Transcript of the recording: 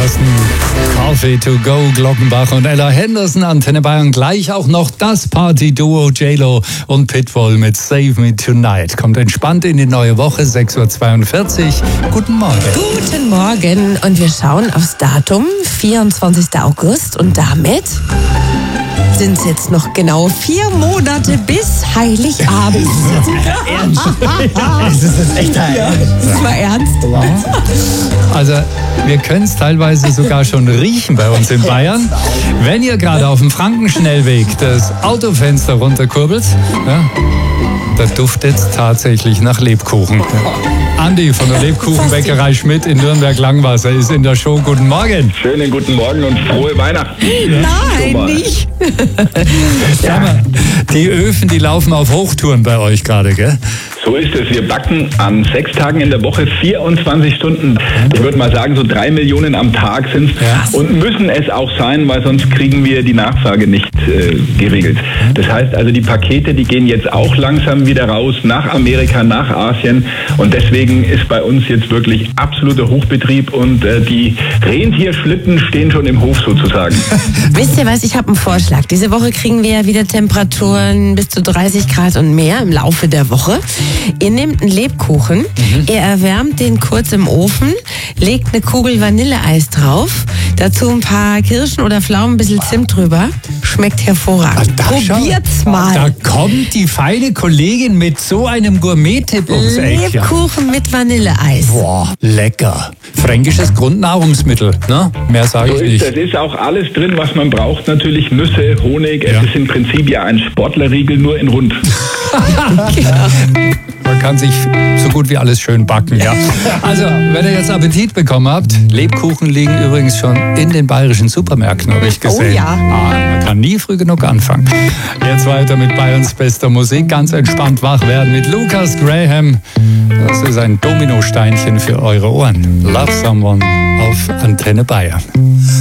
ersten Coffee to go, Glockenbach und Ella Henderson, Antenne Bayern. Gleich auch noch das Party-Duo J-Lo und Pitbull mit Save Me Tonight. Kommt entspannt in die neue Woche, 6.42 Uhr. Guten Morgen. Guten Morgen und wir schauen aufs Datum, 24. August und damit sind es jetzt noch genau 4 Monate bis Heiligabend. Ist das jetzt echt ernst? Das war ernst. Also, wir können es teilweise sogar schon riechen bei uns in Bayern. Wenn ihr gerade auf dem Frankenschnellweg das Autofenster runterkurbelt, ja, da duftet es tatsächlich nach Lebkuchen. Andi von der Lebkuchenbäckerei Schmidt in Nürnberg-Langwasser ist in der Show. Guten Morgen. Schönen guten Morgen und frohe Weihnachten. Nein, nicht. Sag mal, die Öfen, die laufen auf Hochtouren bei euch gerade, gell? So ist es. Wir backen an 6 Tagen in der Woche 24 Stunden. Ich würde mal sagen, so 3 Millionen am Tag sind es. Ja. Und müssen es auch sein, weil sonst kriegen wir die Nachfrage nicht geregelt. Das heißt also, die Pakete, die gehen jetzt auch langsam wieder raus nach Amerika, nach Asien. Und deswegen ist bei uns jetzt wirklich absoluter Hochbetrieb und die Rentierschlitten stehen schon im Hof sozusagen. Wisst ihr was, ich habe einen Vorschlag. Diese Woche kriegen wir ja wieder Temperaturen bis zu 30 Grad und mehr im Laufe der Woche. Ihr nehmt einen Lebkuchen, ihr erwärmt den kurz im Ofen, legt eine Kugel Vanilleeis drauf, dazu ein paar Kirschen oder Pflaumen, ein bisschen Zimt drüber. Schmeckt hervorragend. Probiert's mal. Da kommt die feine Kollegin mit so einem Gourmet-Tipp ums Eck. Lebkuchen mit Vanilleeis. Boah, lecker. Fränkisches Grundnahrungsmittel, ne? Mehr sage So ich ist, nicht. das ist auch alles drin, was man braucht. Natürlich Nüsse, Honig. Ja. Es ist im Prinzip ja ein Sportlerriegel, nur in rund. Man kann sich so gut wie alles schön backen, ja. Also, wenn ihr jetzt Appetit bekommen habt, Lebkuchen liegen übrigens schon in den bayerischen Supermärkten, habe ich gesehen. Oh ja. Man kann nie früh genug anfangen. Jetzt weiter mit Bayerns bester Musik. Ganz entspannt wach werden mit Lucas Graham. Das ist ein Dominosteinchen für eure Ohren. Love Someone auf Antenne Bayern.